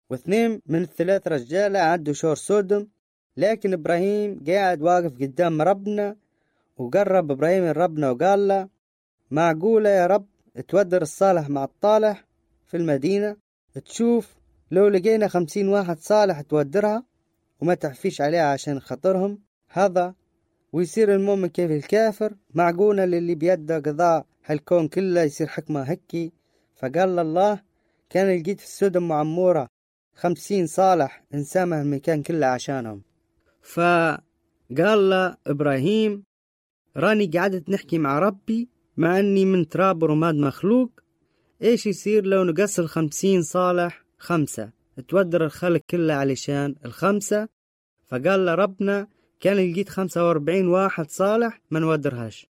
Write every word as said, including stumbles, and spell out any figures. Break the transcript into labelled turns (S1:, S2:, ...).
S1: واثنين من الثلاث رجالة عدوا شور سودم، لكن إبراهيم قاعد واقف قدام ربنا. وقرب إبراهيم ربنا وقال له: معقولة يا رب تودر الصالح مع الطالح في المدينة؟ تشوف لو لقينا خمسين واحد صالح تودرها وما تحفيش عليها عشان خطرهم هذا، ويصير المؤمن كيف الكافر؟ معقولة للي بيده قضاء هالكون كله يصير حكمة هكي؟ فقال الله: كان لقيت في السودم معمورة خمسين صالح انسامه المكان كله عشانهم. فقال له إبراهيم: راني قعدت نحكي مع ربي مع أني من تراب ورماد مخلوق، إيش يصير لو نقص الخمسين صالح خمسة تودر الخلق كله علشان الخمسة؟ فقال له ربنا: كان لقيت خمسة واربعين واحد صالح ما نودرهاش.